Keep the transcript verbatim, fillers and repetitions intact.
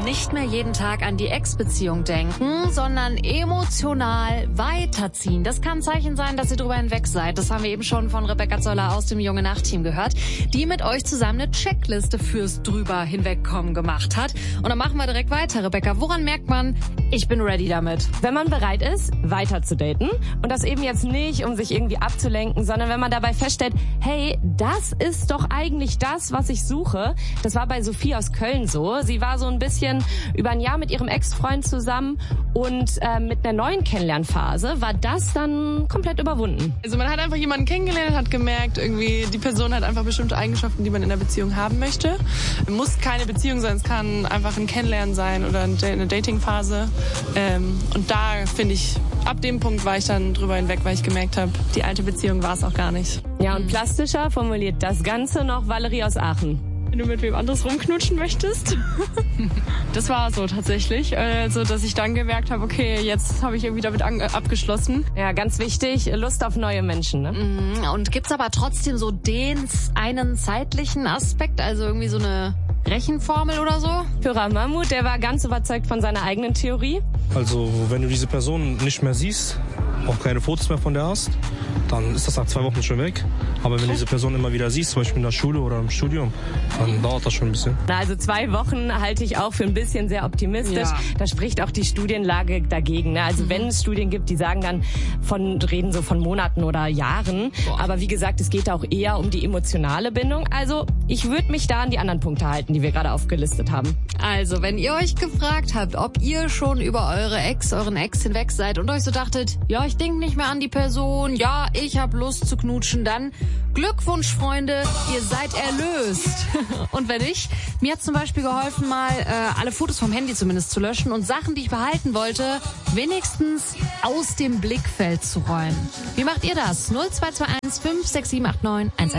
Nicht mehr jeden Tag an die Ex-Beziehung denken, sondern emotional weiterziehen. Das kann ein Zeichen sein, dass ihr drüber hinweg seid. Das haben wir eben schon von Rebecca Zoller aus dem Junge Nacht-Team gehört, die mit euch zusammen eine Checkliste fürs drüber hinwegkommen gemacht hat. Und dann machen wir direkt weiter, Rebecca. Woran merkt man, ich bin ready damit? Wenn man bereit ist, weiter zu daten und das eben jetzt nicht, um sich irgendwie abzulenken, sondern wenn man dabei feststellt, hey, das ist doch eigentlich das, was ich suche. Das war bei Sophie aus Köln so. Sie war so ein bisschen über ein Jahr mit ihrem Ex-Freund zusammen und äh, mit einer neuen Kennenlernphase war das dann komplett überwunden. Also man hat einfach jemanden kennengelernt, hat gemerkt, irgendwie die Person hat einfach bestimmte Eigenschaften, die man in der Beziehung haben möchte. Muss keine Beziehung sein, es kann einfach ein Kennenlernen sein oder eine Datingphase. Ähm, und da finde ich, ab dem Punkt war ich dann drüber hinweg, weil ich gemerkt habe, die alte Beziehung war es auch gar nicht. Ja, und plastischer formuliert das Ganze noch Valerie aus Aachen. Wenn du mit wem anderes rumknutschen möchtest. Das war so tatsächlich. Also, dass ich dann gemerkt habe, okay, jetzt habe ich irgendwie damit abgeschlossen. Ja, ganz wichtig, Lust auf neue Menschen. Ne? Und gibt's aber trotzdem so den einen zeitlichen Aspekt, also irgendwie so eine Rechenformel oder so? Führer Mahmoud, der war ganz überzeugt von seiner eigenen Theorie. Also, wenn du diese Person nicht mehr siehst, auch keine Fotos mehr von der hast, dann ist das nach zwei Wochen schon weg. Aber wenn du diese Person immer wieder siehst, zum Beispiel in der Schule oder im Studium, dann dauert das schon ein bisschen. Na, also zwei Wochen halte ich auch für ein bisschen sehr optimistisch. Ja. Da spricht auch die Studienlage dagegen. Ne? Also mhm. wenn es Studien gibt, die sagen dann, von reden so von Monaten oder Jahren. Boah. Aber wie gesagt, es geht auch eher um die emotionale Bindung. Also ich würde mich da an die anderen Punkte halten, die wir gerade aufgelistet haben. Also, wenn ihr euch gefragt habt, ob ihr schon über eure Ex, euren Ex hinweg seid und euch so dachtet, ja, ich denke nicht mehr an die Person, ja, ich habe Lust zu knutschen, dann Glückwunsch, Freunde, ihr seid erlöst. Und wenn nicht, mir hat zum Beispiel geholfen, mal äh, alle Fotos vom Handy zumindest zu löschen und Sachen, die ich behalten wollte, wenigstens aus dem Blickfeld zu räumen. Wie macht ihr das? null zwei zwei eins fünf sechs sieben acht neun eins